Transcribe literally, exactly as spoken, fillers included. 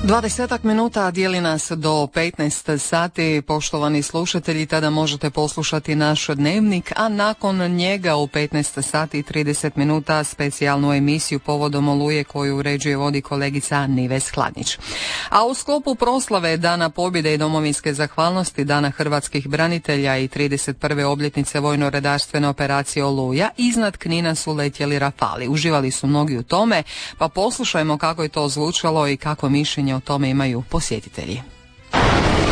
Dvadesetak minuta dijeli nas do petnaest sati, poštovani slušatelji, tada možete poslušati naš dnevnik, a nakon njega u petnaest sati i trideset minuta specijalnu emisiju povodom Oluje koju uređuje vodi kolegica Nives Hladnić. A u sklopu proslave Dana pobjede i domovinske zahvalnosti, Dana hrvatskih branitelja i trideset prve obljetnice vojno-redarstvene operacije Oluja, iznad Knina su letjeli Rafali. Uživali su mnogi u tome, pa poslušajmo kako je to zvučalo i kako mišljenje o tome imaju posjetitelji.